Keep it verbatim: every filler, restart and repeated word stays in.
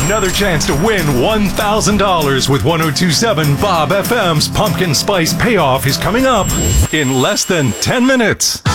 Another chance to win one thousand dollars with one oh two point seven Bob F M's Pumpkin Spice Payoff is coming up in less than ten minutes.